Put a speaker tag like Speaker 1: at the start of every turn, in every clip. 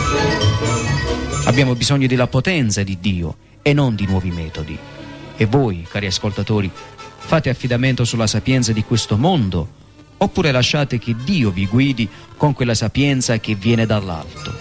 Speaker 1: Abbiamo bisogno della potenza di Dio e non di nuovi metodi. E voi, cari ascoltatori, fate affidamento sulla sapienza di questo mondo oppure lasciate che Dio vi guidi con quella sapienza che viene dall'alto?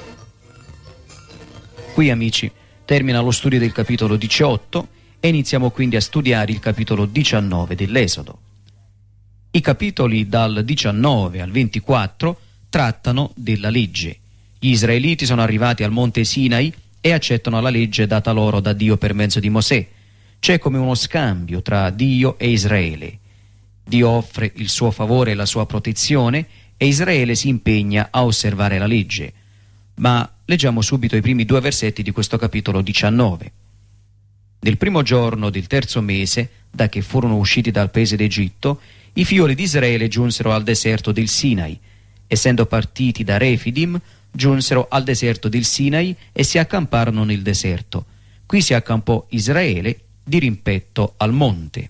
Speaker 1: Qui, amici, termina lo studio del capitolo 18 e iniziamo quindi a studiare il capitolo 19 dell'Esodo. I capitoli dal 19 al 24 trattano della legge. Gli israeliti sono arrivati al monte Sinai e accettano la legge data loro da Dio per mezzo di Mosè. C'è come uno scambio tra Dio e Israele. Dio offre il suo favore e la sua protezione e Israele si impegna a osservare la legge. Ma leggiamo subito i primi 2 versetti di questo capitolo 19. Nel primo giorno del 3° mese, da che furono usciti dal paese d'Egitto, i figlioli di Israele giunsero al deserto del Sinai. Essendo partiti da Refidim, giunsero al deserto del Sinai e si accamparono nel deserto. Qui si accampò Israele di rimpetto al monte.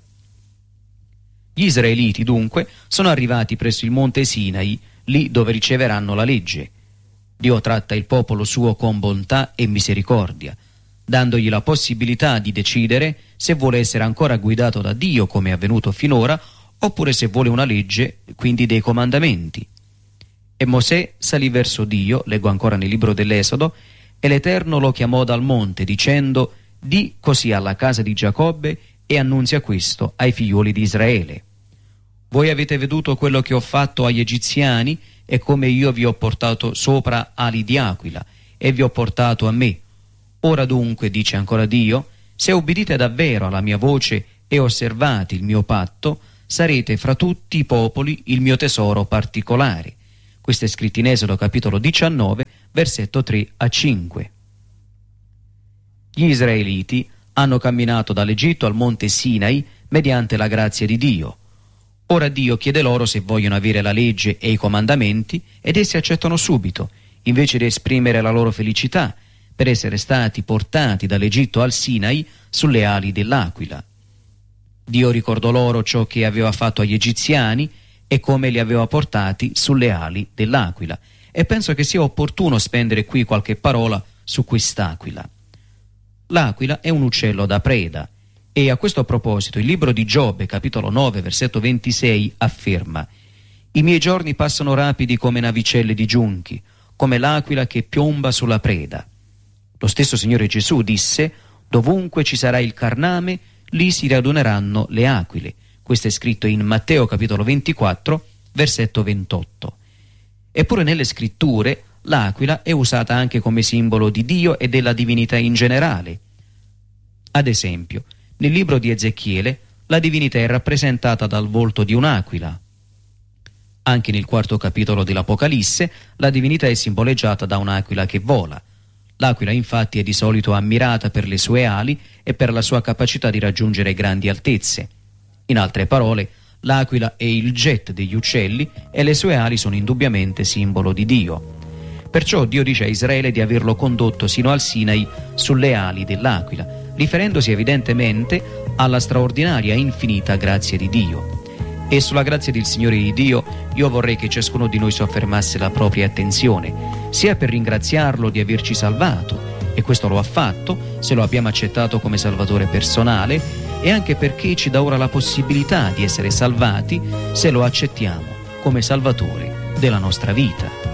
Speaker 1: Gli israeliti dunque sono arrivati presso il monte Sinai, lì dove riceveranno la legge. Dio tratta il popolo suo con bontà e misericordia, dandogli la possibilità di decidere se vuole essere ancora guidato da Dio come è avvenuto finora, oppure se vuole una legge, quindi dei comandamenti. E Mosè salì verso Dio, leggo ancora nel libro dell'Esodo, e l'Eterno lo chiamò dal monte dicendo: «Di così alla casa di Giacobbe e annunzia questo ai figlioli di Israele. Voi avete veduto quello che ho fatto agli egiziani e come io vi ho portato sopra ali di aquila e vi ho portato a me. Ora dunque, dice ancora Dio, se ubbidite davvero alla mia voce e osservate il mio patto, sarete fra tutti i popoli il mio tesoro particolare». Questo è scritto in Esodo capitolo 19, versetto 3 a 5. Gli israeliti hanno camminato dall'Egitto al monte Sinai mediante la grazia di Dio. Ora Dio chiede loro se vogliono avere la legge e i comandamenti ed essi accettano subito, invece di esprimere la loro felicità per essere stati portati dall'Egitto al Sinai sulle ali dell'aquila. Dio ricordò loro ciò che aveva fatto agli egiziani e come li aveva portati sulle ali dell'aquila. E penso che sia opportuno spendere qui qualche parola su quest'aquila. L'aquila è un uccello da preda e a questo proposito il libro di Giobbe, capitolo 9, versetto 26, afferma: «I miei giorni passano rapidi come navicelle di giunchi, come l'aquila che piomba sulla preda». Lo stesso Signore Gesù disse: «Dovunque ci sarà il carname, lì si raduneranno le aquile». Questo è scritto in Matteo capitolo 24, versetto 28. Eppure nelle scritture l'aquila è usata anche come simbolo di Dio e della divinità in generale. Ad esempio, nel libro di Ezechiele la divinità è rappresentata dal volto di un'aquila. Anche nel 4° capitolo dell'Apocalisse la divinità è simboleggiata da un'aquila che vola. L'aquila infatti è di solito ammirata per le sue ali e per la sua capacità di raggiungere grandi altezze. In altre parole, l'aquila è il jet degli uccelli e le sue ali sono indubbiamente simbolo di Dio. Perciò Dio dice a Israele di averlo condotto sino al Sinai sulle ali dell'aquila, riferendosi evidentemente alla straordinaria e infinita grazia di Dio. E sulla grazia del Signore di Dio io vorrei che ciascuno di noi soffermasse la propria attenzione, sia per ringraziarlo di averci salvato, e questo lo ha fatto se lo abbiamo accettato come Salvatore personale, e anche perché ci dà ora la possibilità di essere salvati se lo accettiamo come Salvatore della nostra vita.